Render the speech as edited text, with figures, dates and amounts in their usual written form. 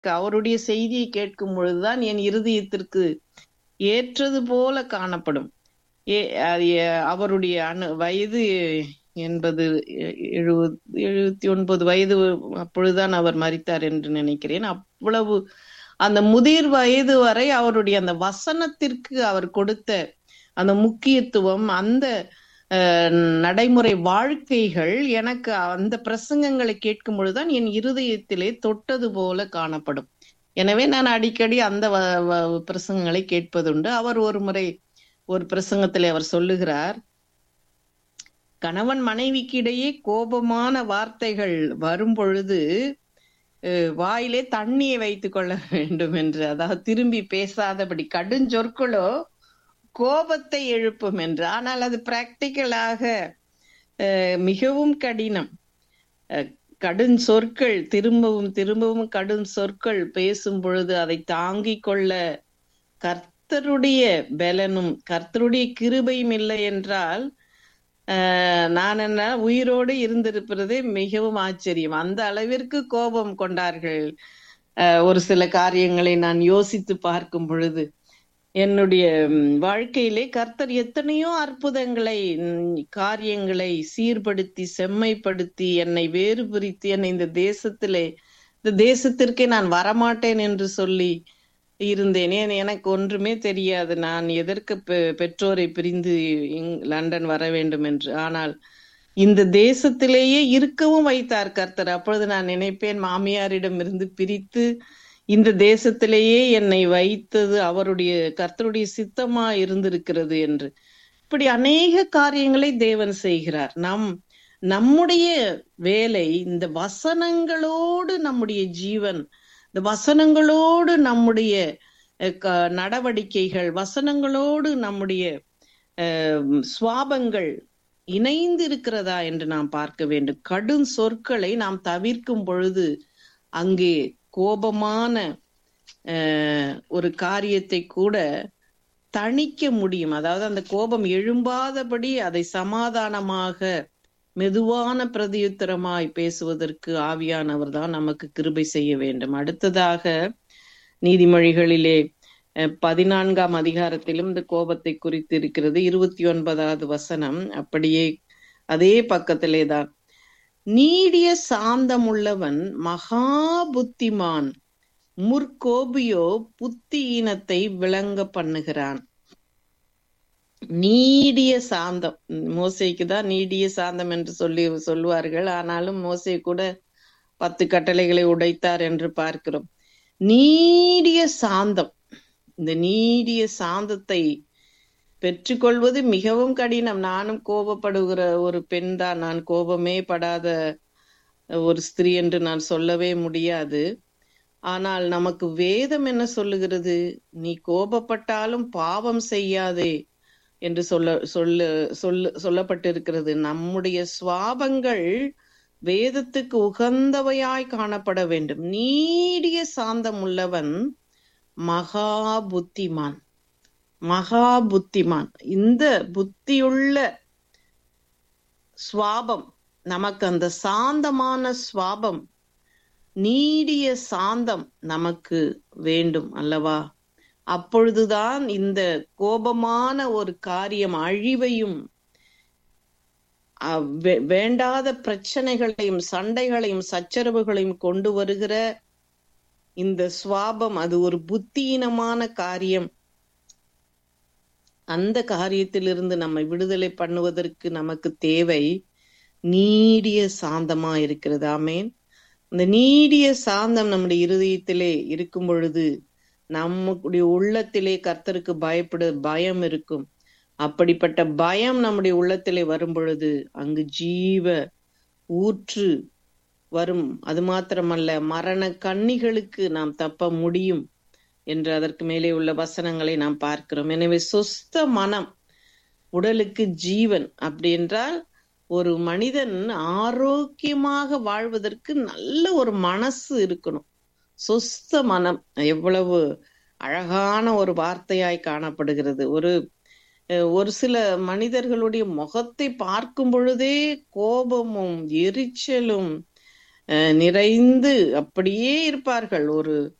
அவருடைய செய்தியை கேட்கும் பொழுதுதான் என் இருதயத்திற்கு ஏற்றது போல காணப்படும். அவருடைய வயது 79 வயது, அப்பொழுதுதான் அவர் மரித்தார் என்று நினைக்கிறேன். அவ்வளவு அந்த முதிர் வயது வரை அவருடைய அந்த வசனத்திற்கு அவர் கொடுத்த அந்த முக்கியத்துவம், அந்த நடைமுறை வாழ்க்கைகள் எனக்கு அந்த பிரசங்கங்களை கேட்கும் பொழுதுதான் என் இருதயத்திலே தொட்டது போல காணப்படும். எனவே நான் அடிக்கடி அந்த பிரசங்கங்களை கேட்பதுண்டு. அவர் ஒரு முறை ஒரு பிரசங்கத்திலே அவர் சொல்லுகிறார், கணவன் மனைவிக்கு இடையே கோபமான வார்த்தைகள் வரும் பொழுது வாயிலே தண்ணியை வைத்துக் கொள்ள வேண்டும் என்று, அதாவது திரும்பி பேசாதபடி. கடுஞ்சொற்களோ கோபத்தை எழுப்பும் என்று. ஆனால் அது பிராக்டிக்கலாக மிகவும் கடினம். கடும் சொற்கள், திரும்பவும் திரும்பவும் கடும் சொற்கள் பேசும் பொழுது அதை தாங்கிக் கொள்ள கர்த்தருடைய பலனும் கர்த்தருடைய கிருபையும் இல்லை என்றால் நான் என்ன உயிரோடு இருந்திருப்பதே மிகவும் ஆச்சரியம். அந்த அளவிற்கு கோபம் கொண்டார்கள். ஒரு சில காரியங்களை நான் யோசித்து பார்க்கும் பொழுது என்னுடைய வாழ்க்கையிலே கர்த்தர் எத்தனையோ அற்புதங்களை, காரியங்களை சீர்படுத்தி செம்மைப்படுத்தி என்னை வேறு பிரித்து என்னை இந்த தேசத்திற்கே நான் வரமாட்டேன் என்று சொல்லி இருந்தேன். எனக்கு ஒன்றுமே தெரியாது, நான் எதற்கு பெற்றோரை பிரிந்து லண்டன் வர வேண்டும் என்று. ஆனால் இந்த தேசத்திலேயே இருக்கவும் வைத்தார் கர்த்தர். அப்பொழுது நான் நினைப்பேன், மாமியாரிடம் இருந்து பிரித்து இந்த தேசத்திலேயே என்னை வைத்தது அவருடைய கர்த்தருடைய சித்தமா இருந்திருக்கிறது என்று. இப்படி அநேக காரியங்களை தேவன் செய்கிறார். நம்முடைய வேலை இந்த வசனங்களோடு நம்முடைய ஜீவன், இந்த வசனங்களோடு நம்முடைய நடவடிக்கைகள், வசனங்களோடு நம்முடைய சுவாபங்கள் இணைந்து இருக்கிறதா என்று நாம் பார்க்க வேண்டும். கடும் சொற்களை நாம் தவிர்க்கும் பொழுது அங்கே கோபமான ஒரு காரியத்தை கூட தணிக்க முடியும். அதாவது அந்த கோபம் எழும்பாதபடி அதை சமாதானமாக மெதுவான பிரதியுத்தரமாய் பேசுவதற்கு ஆவியானவர் தான் நமக்கு கிருபை செய்ய வேண்டும். அடுத்ததாக நீதிமொழிகளிலே 14ஆம் அதிகாரத்திலும் இந்த கோபத்தை குறித்து இருக்கிறது. 29வது வசனம் அப்படியே அதே பக்கத்திலே தான். நீடிய சாந்தம் உள்ளவன் மகா புத்திமான், முற்கோபியோ புத்தியீனத்தை விளங்க பண்ணுகிறான். நீடிய சாந்தம், மோசேக்கு தான் நீடிய சாந்தம் என்று சொல்லுவார்கள். ஆனாலும் மோசே கூட 10 கட்டளைகளை உடைத்தார் என்று பார்க்கிறோம். நீடிய சாந்தம், இந்த நீடிய சாந்தத்தை பெற்றுக்கொள்வது மிகவும் கடினம். நானும் கோபப்படுகிற ஒரு பெண் தான். நான் கோபமே படாத ஒரு ஸ்திரீ என்று நான் சொல்லவே முடியாது. ஆனால் நமக்கு வேதம் என்ன சொல்லுகிறது? நீ கோபப்பட்டாலும் பாவம் செய்யாதே என்று சொல்லப்பட்டிருக்கிறது. நம்முடைய சுவாபங்கள் வேதத்துக்கு உகந்தவையாய் காணப்பட வேண்டும். நீடிய சாந்தம் உள்ளவன் மகா புத்திமான், மகா புத்திமான். இந்த புத்தியுள்ள சுவாபம் நமக்கு, அந்த சாந்தமான சுவாபம், நீடிய சாந்தம் நமக்கு வேண்டும் அல்லவா? அப்பொழுதுதான் இந்த கோபமான ஒரு காரியம் அழிவையும் வேண்டாத பிரச்சனைகளையும் சண்டைகளையும் சச்சரவுகளையும் கொண்டு வருகிற இந்த சுவாபம், அது ஒரு புத்தியீனமான காரியம். அந்த காரியத்திலிருந்து நம்மை விடுதலை பண்ணுவதற்கு நமக்கு தேவை நீடிய சாந்தமா இருக்கிறது. ஆமேன். இந்த நீடிய சாந்தம் நம்முடைய இருதயத்திலே இருக்கும் பொழுது நம்முடைய உள்ளத்திலே கர்த்தருக்கு பயம் இருக்கும். அப்படிப்பட்ட பயம் நம்முடைய உள்ளத்திலே வரும் பொழுது அங்கு ஜீவ ஊற்று வரும். அது மாத்திரமல்ல, மரண கண்ணிகளுக்கு நாம் தப்ப முடியும் என்று அதற்கு மேலே உள்ள வசனங்களை நாம் பார்க்கிறோம். எனவே சொஸ்த மனம் உடலுக்கு ஜீவன். அப்படி என்றால் ஒரு மனிதன் ஆரோக்கியமாக வாழ்வதற்கு நல்ல ஒரு மனசு இருக்கணும். சொஸ்த மனம் எவ்வளவு அழகான ஒரு வார்த்தையாய் காணப்படுகிறது. ஒரு சில மனிதர்களுடைய முகத்தை பார்க்கும் பொழுதே கோபமும் எரிச்சலும் நிறைந்து அப்படியே இருப்பார்கள். ஒரு